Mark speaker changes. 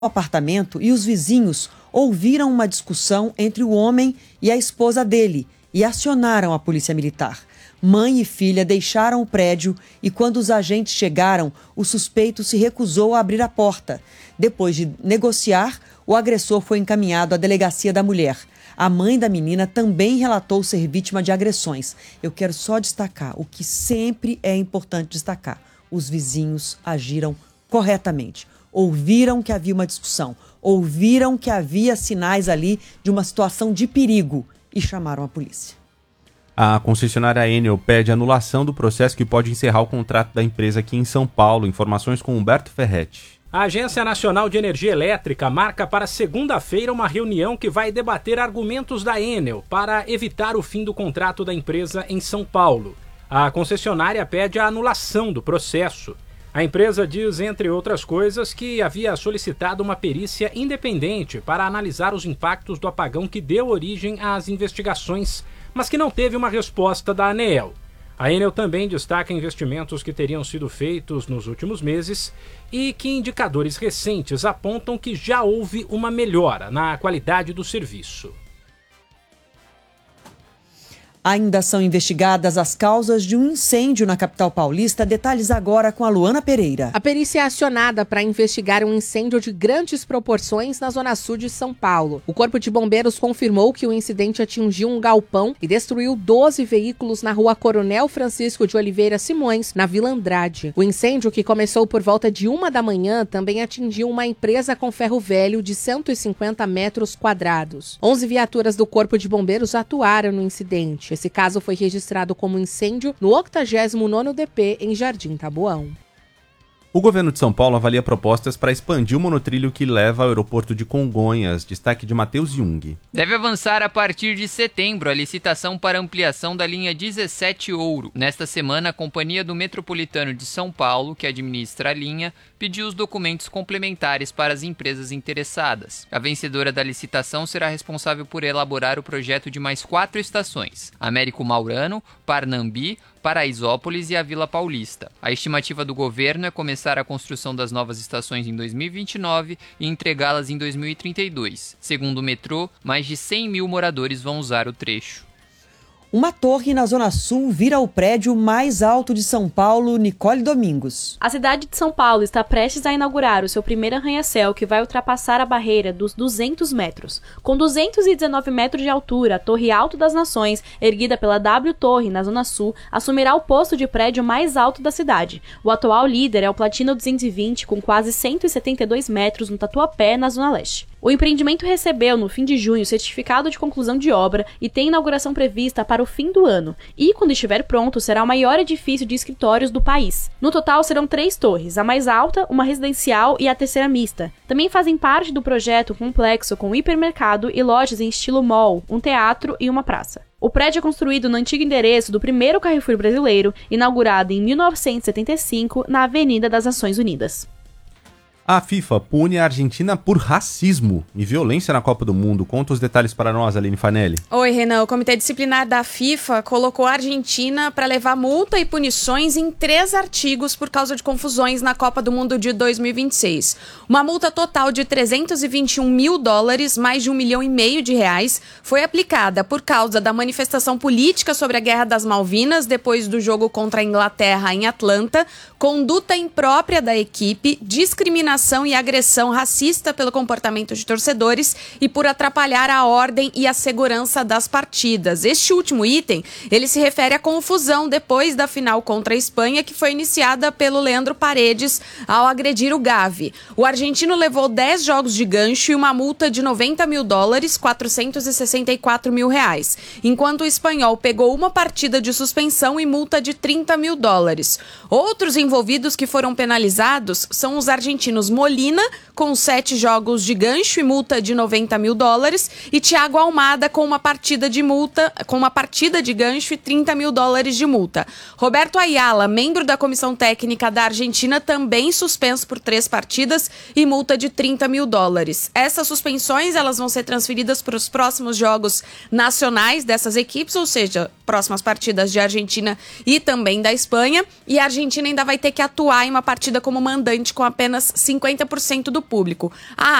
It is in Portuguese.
Speaker 1: apartamento e os vizinhos ouviram uma discussão entre o homem e a esposa dele e acionaram a polícia militar. Mãe e filha deixaram o prédio e quando os agentes chegaram, o suspeito se recusou a abrir a porta. Depois de negociar, o agressor foi encaminhado à delegacia da mulher. A mãe da menina também relatou ser vítima de agressões. Eu quero só destacar o que sempre é importante destacar. Os vizinhos agiram corretamente. Ouviram que havia uma discussão, ouviram que havia sinais ali de uma situação de perigo e chamaram a polícia.
Speaker 2: A concessionária Enel pede anulação do processo que pode encerrar o contrato da empresa aqui em São Paulo. Informações com Humberto Ferretti.
Speaker 3: A Agência Nacional de Energia Elétrica marca para segunda-feira uma reunião que vai debater argumentos da Enel para evitar o fim do contrato da empresa em São Paulo. A concessionária pede a anulação do processo. A empresa diz, entre outras coisas, que havia solicitado uma perícia independente para analisar os impactos do apagão que deu origem às investigações, mas que não teve uma resposta da ANEEL. A Enel também destaca investimentos que teriam sido feitos nos últimos meses e que indicadores recentes apontam que já houve uma melhora na qualidade do serviço.
Speaker 1: Ainda são investigadas as causas de um incêndio na capital paulista. Detalhes agora com a Luana Pereira.
Speaker 4: A perícia é acionada para investigar um incêndio de grandes proporções na zona sul de São Paulo. O Corpo de Bombeiros confirmou que o incidente atingiu um galpão e destruiu 12 veículos na rua Coronel Francisco de Oliveira Simões, na Vila Andrade. O incêndio, que começou por volta de 1 da manhã, também atingiu uma empresa com ferro velho de 150 metros quadrados. 11 viaturas do Corpo de Bombeiros atuaram no incidente. Esse caso foi registrado como incêndio no 89º DP em Jardim Taboão.
Speaker 2: O governo de São Paulo avalia propostas para expandir o monotrilho que leva ao aeroporto de Congonhas. Destaque de Matheus Jung.
Speaker 5: Deve avançar a partir de setembro a licitação para ampliação da linha 17 Ouro. Nesta semana, a Companhia do Metropolitano de São Paulo, que administra a linha, pediu os documentos complementares para as empresas interessadas. A vencedora da licitação será responsável por elaborar o projeto de mais 4 estações: Américo Maurano, Parnambi, Paraisópolis e a Vila Paulista. A estimativa do governo é começar a construção das novas estações em 2029 e entregá-las em 2032. Segundo o metrô, mais de 100 mil moradores vão usar o trecho.
Speaker 1: Uma torre na Zona Sul vira o prédio mais alto de São Paulo. Nicole Domingos.
Speaker 6: A cidade de São Paulo está prestes a inaugurar o seu primeiro arranha-céu, que vai ultrapassar a barreira dos 200 metros. Com 219 metros de altura, a Torre Alto das Nações, erguida pela W Torre na Zona Sul, assumirá o posto de prédio mais alto da cidade. O atual líder é o Platino 220, com quase 172 metros no Tatuapé, na Zona Leste. O empreendimento recebeu, no fim de junho, certificado de conclusão de obra e tem inauguração prevista para o fim do ano. E, quando estiver pronto, será o maior edifício de escritórios do país. No total, serão 3 torres, a mais alta, uma residencial e a terceira mista. Também fazem parte do projeto complexo com hipermercado e lojas em estilo mall, um teatro e uma praça. O prédio é construído no antigo endereço do primeiro Carrefour brasileiro, inaugurado em 1975, na Avenida das Nações Unidas.
Speaker 2: A FIFA pune a Argentina por racismo e violência na Copa do Mundo. Conta os detalhes para nós, Aline Fanelli.
Speaker 7: Oi, Renan. O Comitê Disciplinar da FIFA colocou a Argentina para levar multa e punições em 3 artigos por causa de confusões na Copa do Mundo de 2026. Uma multa total de $321 mil, mais de R$1,5 milhão, foi aplicada por causa da manifestação política sobre a Guerra das Malvinas depois do jogo contra a Inglaterra em Atlanta, conduta imprópria da equipe, discriminação e agressão racista pelo comportamento de torcedores e por atrapalhar a ordem e a segurança das partidas. Este último item, ele se refere à confusão depois da final contra a Espanha, que foi iniciada pelo Leandro Paredes ao agredir o Gavi. O argentino levou 10 jogos de gancho e uma multa de $90 mil, R$464 mil, enquanto o espanhol pegou uma partida de suspensão e multa de $30 mil. Outros envolvidos que foram penalizados são os argentinos Molina, com 7 jogos de gancho e multa de $90 mil, e Thiago Almada com uma partida de gancho e $30 mil de multa. Roberto Ayala, membro da comissão técnica da Argentina, também suspenso por 3 partidas e multa de $30 mil. Essas suspensões, elas vão ser transferidas para os próximos jogos nacionais dessas equipes, ou seja, próximas partidas de Argentina e também da Espanha, e a Argentina ainda vai ter que atuar em uma partida como mandante com apenas 5 50% do público.